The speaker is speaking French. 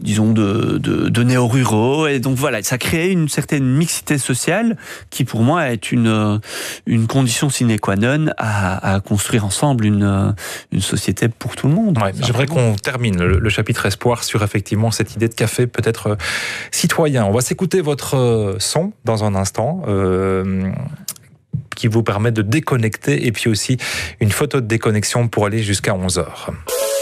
disons, de néo-ruraux. Et donc voilà, ça crée une certaine mixité sociale qui, pour moi, est une condition sine qua non à construire ensemble une société pour tout le monde. Ouais, j'aimerais qu'on termine le chapitre espoir sur effectivement cette idée de café peut-être citoyen. On va s'écouter votre son dans un instant. Qui vous permet de déconnecter et puis aussi une photo de déconnexion pour aller jusqu'à 11h.